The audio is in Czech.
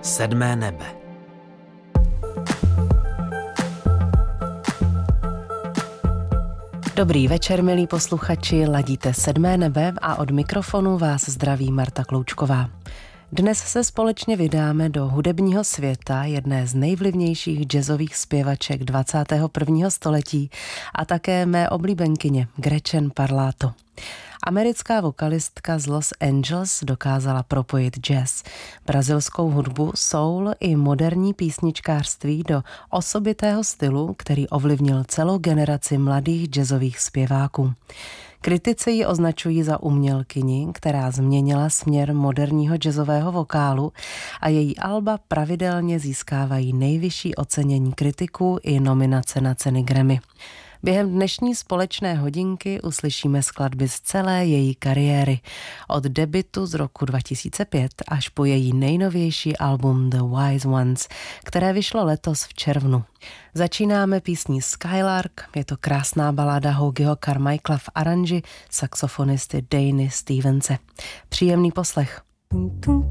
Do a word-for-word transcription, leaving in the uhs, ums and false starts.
Sedmé nebe. Dobrý večer, milí posluchači, ladíte Sedmé nebe a od mikrofonu vás zdraví Marta Kloučková. Dnes se společně vydáme do hudebního světa jedné z nejvlivnějších jazzových zpěvaček dvacátého prvního století a také mé oblíbenkyně Gretchen Parlato. Americká vokalistka z Los Angeles dokázala propojit jazz, brazilskou hudbu, soul i moderní písničkářství do osobitého stylu, který ovlivnil celou generaci mladých jazzových zpěváků. Kritici ji označují za umělkyni, která změnila směr moderního jazzového vokálu a její alba pravidelně získávají nejvyšší ocenění kritiků i nominace na ceny Grammy. Během dnešní společné hodinky uslyšíme skladby z celé její kariéry, od debutu z roku dva tisíce pět až po její nejnovější album The Wise Ones, které vyšlo letos v červnu. Začínáme písní Skylark, je to krásná baláda Hoagieho Carmichaela v aranži saxofonisty Dany Stevense. Příjemný poslech. Tum, tum,